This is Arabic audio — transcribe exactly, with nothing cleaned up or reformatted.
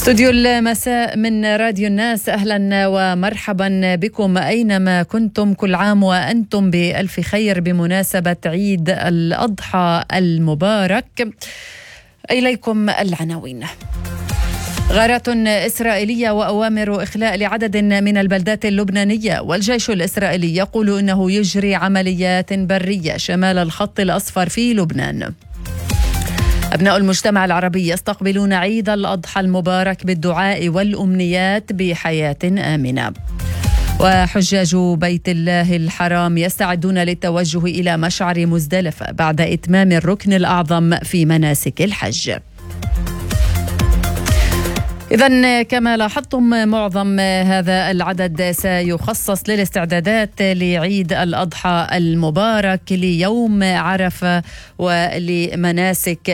استوديو المساء من راديو الناس، أهلا ومرحبا بكم أينما كنتم، كل عام وأنتم بألف خير بمناسبة عيد الأضحى المبارك. إليكم العناوين. غارات إسرائيلية وأوامر إخلاء لعدد من البلدات اللبنانية، والجيش الإسرائيلي يقول إنه يجري عمليات برية شمال الخط الأصفر في لبنان. أبناء المجتمع العربي يستقبلون عيد الأضحى المبارك بالدعاء والأمنيات بحياة آمنة. وحجاج بيت الله الحرام يستعدون للتوجه إلى مشعر مزدلفة بعد إتمام الركن الأعظم في مناسك الحج. إذن كما لاحظتم، معظم هذا العدد سيخصص للاستعدادات لعيد الأضحى المبارك ليوم عرفة ولمناسك